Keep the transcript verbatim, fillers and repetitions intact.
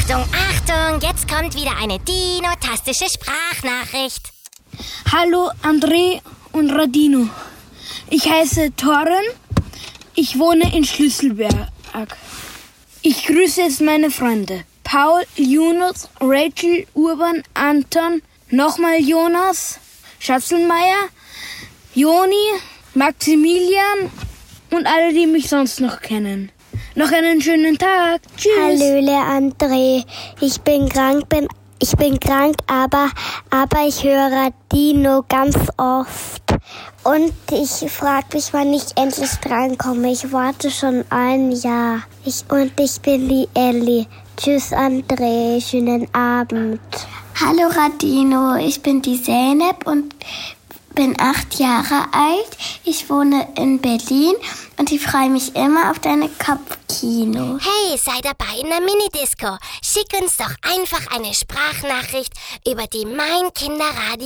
Achtung, Achtung, jetzt kommt wieder eine dinotastische Sprachnachricht. Hallo André und Radino. Ich heiße Torren. Ich wohne in Schlüsselberg. Ich grüße jetzt meine Freunde. Paul, Jonas, Rachel, Urban, Anton, nochmal Jonas, Schatzelmeier, Joni, Maximilian und alle, die mich sonst noch kennen. Noch einen schönen Tag. Tschüss. Hallöle André. Ich bin krank, bin ich bin krank, aber aber ich höre Dino ganz oft. Und ich frage mich, wann ich endlich drankomme. Ich warte schon ein Jahr. Ich und ich bin die Ellie. Tschüss André, schönen Abend. Hallo Radino, ich bin die Zeynep und bin acht Jahre alt. Ich wohne in Berlin und ich freue mich immer auf deine Kopfkino. Hey, sei dabei in der Minidisco. Schick uns doch einfach eine Sprachnachricht über die Mein Kinderradio